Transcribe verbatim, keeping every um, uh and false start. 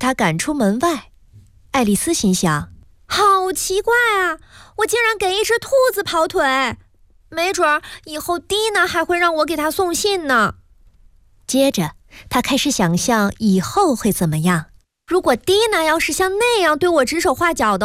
他赶出门外。爱丽丝心想， 好奇怪啊，我竟然给一只兔子跑腿，没准儿以后蒂娜还会让我给她送信呢。 接着她开始想象以后会怎么样。如果蒂娜要是像那样对我指手画脚的